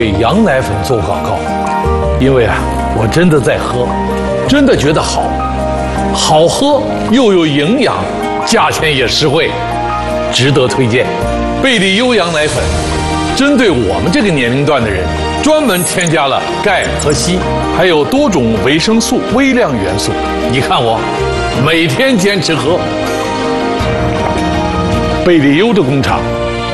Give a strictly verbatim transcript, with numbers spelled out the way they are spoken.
给羊奶粉做广告，因为啊，我真的在喝，真的觉得好，好喝又有营养，价钱也实惠，值得推荐。贝利优羊奶粉，针对我们这个年龄段的人，专门添加了钙和硒，还有多种维生素、微量元素。你看我，每天坚持喝。贝利优的工厂